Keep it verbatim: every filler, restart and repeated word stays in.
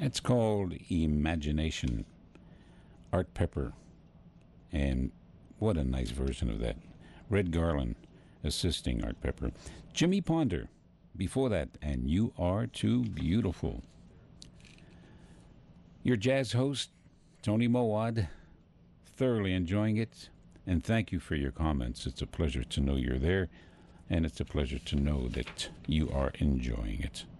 It's called Imagination. Art Pepper. And what a nice version of that. Red Garland assisting Art Pepper. Jimmy Ponder before that. And You Are Too Beautiful. Your jazz host, Tony Mowad. Thoroughly enjoying it. And thank you for your comments. It's a pleasure to know you're there. And it's a pleasure to know that you are enjoying it.